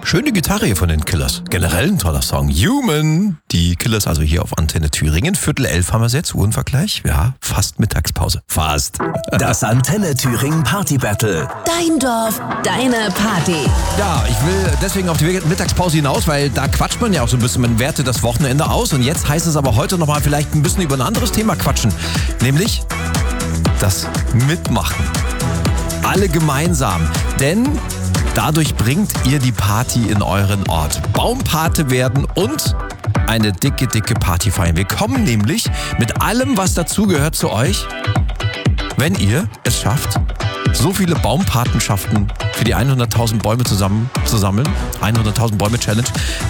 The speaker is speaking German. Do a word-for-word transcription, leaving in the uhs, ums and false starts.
Schöne Gitarre hier von den Killers. Generell ein toller Song. Human. Die Killers also hier auf Antenne Thüringen. Viertel elf haben wir jetzt, Uhrenvergleich. Ja, fast Mittagspause. Fast. Das Antenne Thüringen Party Battle. Dein Dorf, deine Party. Ja, ich will deswegen auf die Mittagspause hinaus, weil da quatscht man ja auch so ein bisschen, man wertet das Wochenende aus. Und jetzt heißt es aber heute nochmal vielleicht ein bisschen über ein anderes Thema quatschen. Nämlich das Mitmachen. Alle gemeinsam. Denn dadurch bringt ihr die Party in euren Ort. Baumpate werden und eine dicke, dicke Party feiern. Wir kommen nämlich mit allem, was dazugehört, zu euch, wenn ihr es schafft, so viele Baumpatenschaften für die hunderttausend Bäume zusammen zu sammeln. hunderttausend Bäume Challenge.